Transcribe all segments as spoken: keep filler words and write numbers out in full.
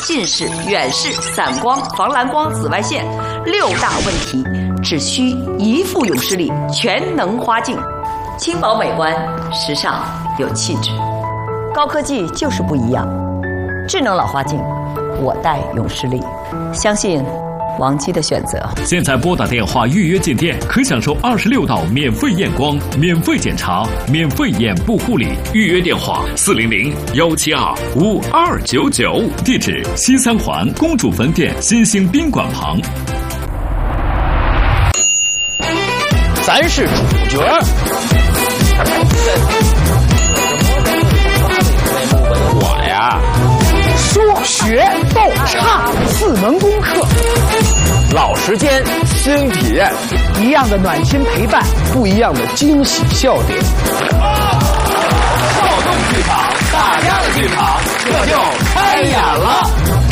近视、远视、散光、防蓝光、紫外线六大问题，只需一副永视力全能花镜，轻薄美观，时尚有气质。高科技就是不一样，智能老花镜，我戴永视力，相信王姬的选择。 现在拨打电话预约进店，可享受二十六道免费验光、免费检查、免费眼部护理。预约电话：四零零幺七二五二九九。地址：西三环公主坟店新兴宾馆旁。 咱是主角。我呀，说学逗唱四门功课，老时间新体验，一样的暖心陪伴，不一样的惊喜笑点。躁动剧场，大家的剧场，这就开演了。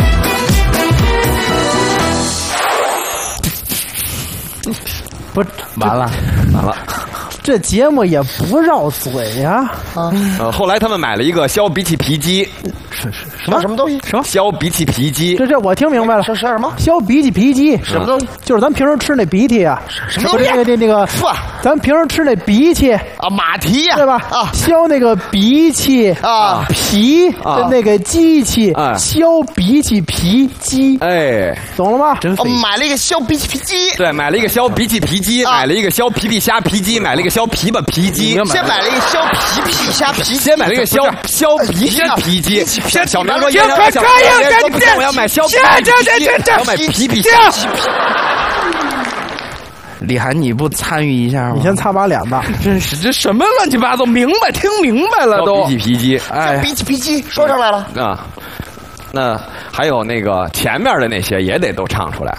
不是完了， 完了。 这节目也不绕嘴呀！啊， 呃，后来他们买了一个削鼻涕皮机， 是是什么什么东西？什么削鼻涕皮机？ 这这我听明白了，是是什么？削鼻涕皮机？什么东西？就是咱平时吃那鼻涕啊， 什么东西？ 那个那个，咱平时吃那鼻涕啊，马蹄呀， 对吧？啊，削那个鼻涕啊皮的那个机器，削鼻涕皮机， 哎， 懂了吗？ 真哦，买了一个削鼻涕皮机， 对，买了一个削鼻涕皮机，买了一个削皮皮虾皮机，买了一个削皮巴皮机， 先买了一个削皮皮虾皮， 先买了一个削削鼻涕皮机。小明说：“ 可可可以， 我要买削皮皮机，我要买皮皮虾。” 李涵，你不参与一下吗？ 你先擦把脸吧。 真是这什么乱七八糟，明白听明白了都。 鼻涕皮机， 哎，鼻涕皮机说上来了啊。那还有那个前面的那些也得都唱出来。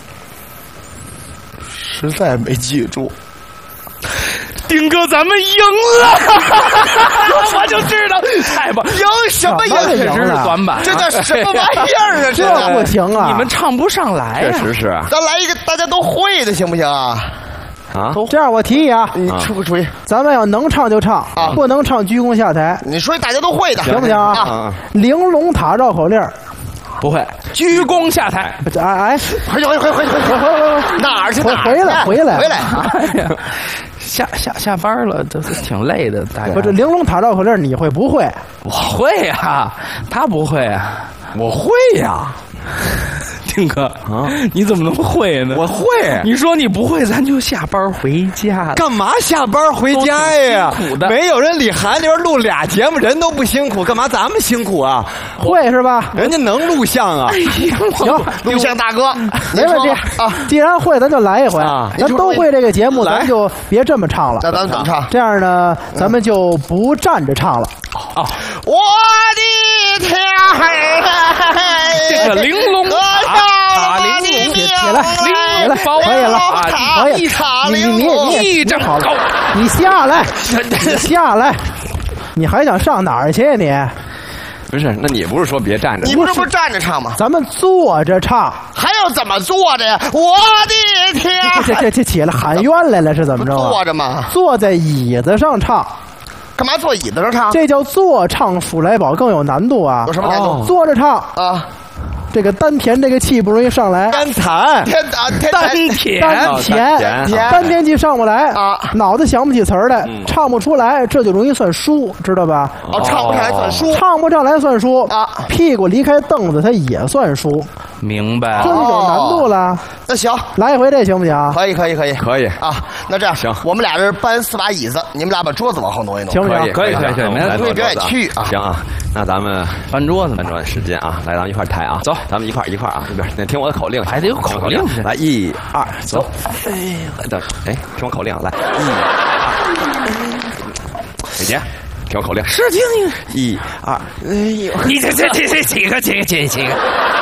实在没记住。 丁哥，咱们赢了！我就知道，太棒！ 赢什么赢？ 确实是短板， 这叫什么玩意儿啊？ 这不行啊！ 你们唱不上来呀！ 确实是。 咱来一个大家都会的，行不行啊？ 啊！ 这样我提议啊， 你出不出去？ 咱们要能唱就唱，啊，不能唱鞠躬下台。 你说大家都会的， 行不行啊？玲珑塔绕口令。 不会，鞠躬下台。 哎哎， 回去回回回回回回哪儿去？ 回回来回来回来！ 哎呀，下下下班了，都挺累的。大家不是玲珑塔绕口令，你会不会？ 我会呀，他不会啊， 我会呀。 丁哥啊，你怎么能会呢？ 我会。 你说你不会，咱就下班回家。 干嘛下班回家呀？ 辛苦的， 没有人李涵那边录俩节目，人都不辛苦，干嘛咱们辛苦啊？ 会是吧？ 人家能录像啊。 哎呀， 行， 录像大哥， 没问题啊。既然会，咱就来一回啊。 咱都会这个节目，咱就别这么唱了。 那咱们怎么唱？ 这样呢，咱们就不站着唱了。 啊， 我的天儿！ 这个玲珑塔，玲珑起来，起来，可以了，可以，你你你你正好了，你下来，你下来，你还想上哪儿去呀你？ 不是，那你不是说别站着？ 你不是不是站着唱吗？ 咱们坐着唱， 还要怎么坐着呀？我的天！ 这这这起来喊冤来了是怎么着？ 坐着吗？ 坐在椅子上唱。 干嘛坐椅子上唱？ 这叫坐唱数来宝，更有难度啊！ 有什么难度？ 坐着唱啊。 这个丹田这个气不容易上来， 肝残， 天啊， 丹田， 丹田，丹田气上不来啊，脑子想不起词儿来，唱不出来，这就容易算输，知道吧？ 哦，唱不上来算输， 唱不上来算输啊， 屁股离开凳子它也算输， 明白？ 这就有难度了。 那行， 来一回这行不行？ 可以，可以，可以， 可以啊。那这样行，我们俩人搬四把椅子，你们俩把桌子往后挪一挪， 行不行？ 可以，可以，可以，没问题。 别去啊！ 行啊，那咱们搬桌子， 搬桌子时间啊，来，咱们一块抬啊，走，咱们一块一块啊，这边，听我的口令， 还得有口令， 来，一二，走，哎，等，哎，听我口令，来，一二，美杰，听我口令， 是听听，一二，哎呦， 你这这这这几个几个几个几个。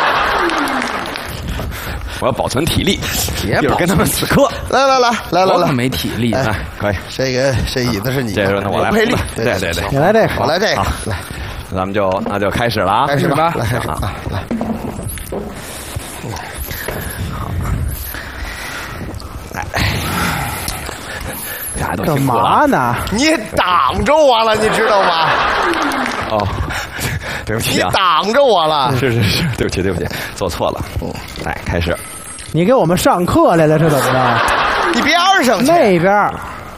我要保存体力，一会儿跟他们死磕。 来来来来来来， 没体力， 哎，可以。 这个这椅子是你， 这时候呢我来配力， 对对对， 你来这个， 我来这个，来， 咱们就那就开始了啊， 开始吧，来开始啊， 来。 大家都干嘛呢？ 你挡着我了，你知道吗？ 哦， 对不起啊， 你挡着我了。 是是是，对不起对不起，做错了。嗯，来开始。 你给我们上课来了是怎么着？ 你边上去那边。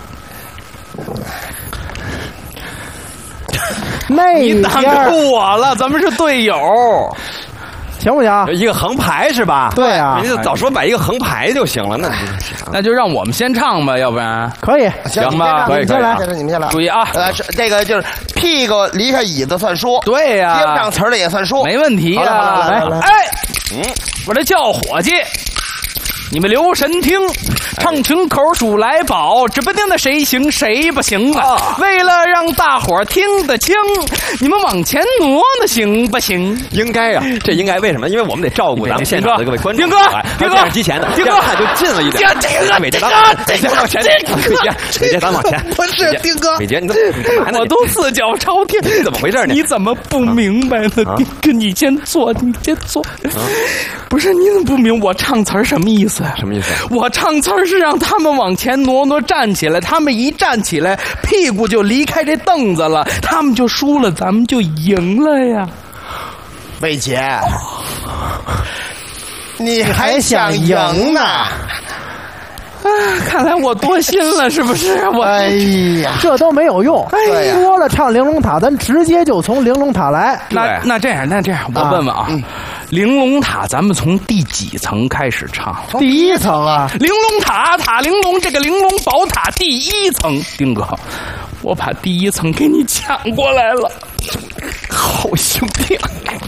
那你挡着我了，咱们是队友， 行不行？ 一个横排是吧？ 对啊， 你就早说摆一个横排就行了。那那就让我们先唱吧，要不然可以， 行吧？ 可以， 先来， 你们先来。 注意啊， 呃，这个就是屁股离开椅子算数， 对呀， 接不上词儿的也算数， 没问题啊。 来来， 哎，嗯，我这叫伙计。你们留神听，唱群口数来宝，指不定的谁行谁不行啊！为了让大伙儿听得清，你们往前挪挪行不行？ 应该呀，这应该为什么？因为我们得照顾咱们现场的各位观众。 丁哥，丁哥， 电视机前的， 丁哥看就近了一点。 丁哥， 伟杰，咱伟杰往前，伟杰，伟杰，咱往前。 不是丁哥， 伟杰，你干嘛呢？ 我都四脚朝天， 你怎么回事呢？ 你怎么不明白呢？丁哥，你先坐，你先坐。不是，你怎么不明？我唱词儿什么意思？ 什么意思？ 我唱词儿是让他们往前挪挪站起来，他们一站起来，屁股就离开这凳子了，他们就输了，咱们就赢了呀。 伟杰，你还想赢呢？啊， 看来我多心了，是不是？我哎呀， 这都没有用。 哎， 说了唱玲珑塔，咱直接就从玲珑塔来。 那那这样，那这样，我问问啊，啊嗯、玲珑塔咱们从第几层开始唱？ 第一层啊， 玲珑塔塔玲珑，这个玲珑宝塔第一层。丁哥，我把第一层给你抢过来了，好兄弟。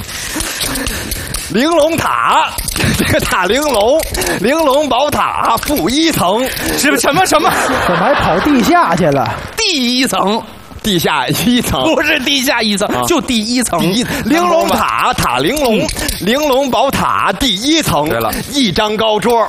玲珑塔，这个塔玲珑，玲珑宝塔负一层， 是不是什么什么？ 怎么还跑地下去了？ 第一层， 地下一层， 不是地下一层，啊、就第一层。 第一玲珑塔塔玲珑，玲珑宝塔第一层。对了，一张高桌。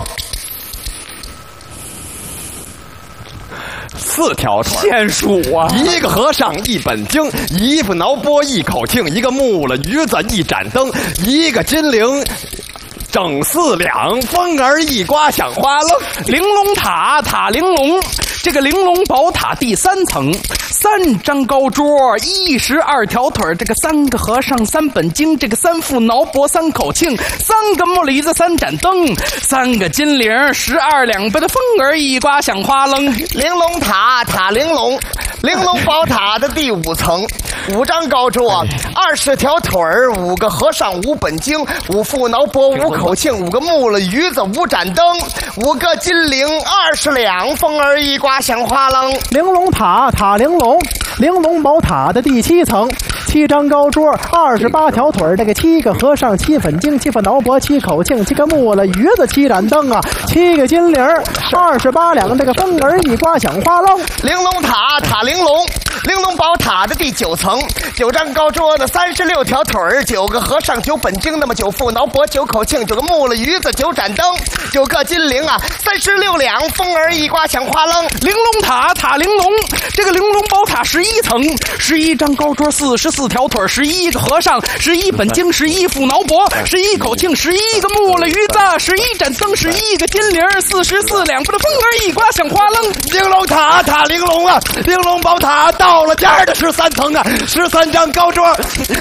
四条腿， 天数啊！ 一个和尚一本经，一副挠钵一口磬，一个木了鱼子一盏灯，一个金铃整四两，风儿一刮响花楞。 玲珑塔塔玲珑，这个玲珑宝塔第三层，三张高桌，一十二条腿，这个三个和尚三本经，这个三副挠钵三口磬，三个木梨子三盏灯，三个金铃十二两，被的风儿一刮响花楞。 玲珑塔塔玲珑，玲珑宝塔的第五层，五张高桌，二十条腿儿，五个和尚五本经，五副挠钵五口磬，五个木了鱼子五盏灯，五个金铃二十两，风儿一刮响花楞。 玲珑塔塔玲珑，玲珑宝塔的第七层，七张高桌，二十八条腿，这个七个和尚七本经，七副挠钵七口磬，七个木了鱼子七盏灯啊，七个金铃二十八两，这个风儿一刮响花楞。 玲珑塔塔玲珑，玲珑宝塔的第九层，九张高桌的三十六条腿儿，九个和尚九本经，那么九副挠钵九口磬，九个木了鱼子九盏灯，九个金铃啊，三十六两，风儿一刮响花楞。 玲珑塔塔玲珑，这个玲珑宝塔十一层，十一张高桌，四十四条腿，十一个和尚，十一本经，十一副挠钵，十一口磬，十一个木了鱼子，十一盏灯，十一个金铃，四十四两，不的风儿一刮响花楞。 玲珑塔塔玲珑啊，玲珑宝塔到了尖儿的十三层啊，十三张高桌。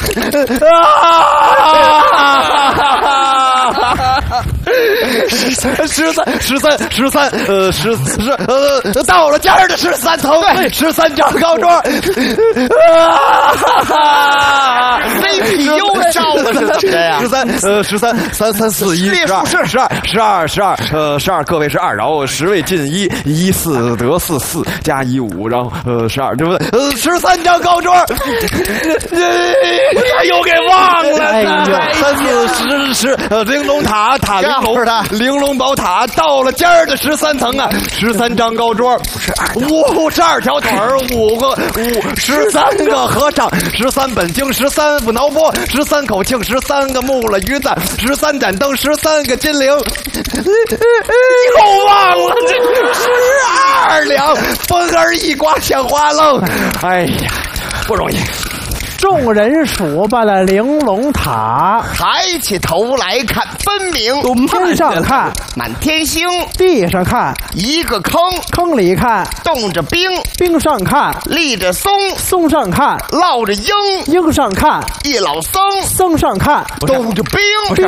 十三十三十三十三呃十十呃到了尖儿的十三层，十三张高桌。 C P U 烧的是怎么的呀？ 十三呃十三三三四一十二十二十二十二呃十二个位是二，然后十位进一，一四得四四加一五，然后呃十二对不对？呃十三张高桌。 他又给忘了。 三四十十呃玲珑塔塔玲珑玲珑宝塔到了尖儿的十三层啊，十三张高桌，五十二条腿儿，五个五十三个和尚，十三本经，十三副挠钵，十三口磬，十三个木了鱼子，十三盏灯，十三个金铃， 又忘了这十二两，风儿一刮响花楞。哎呀，不容易。 众人数罢了玲珑塔， 抬起头来看分明。 天上看满天星， 地上看一个坑， 坑里看冻着冰， 冰上看立着松， 松上看落着鹰， 鹰上看一老僧， 僧上看冻着冰， 冰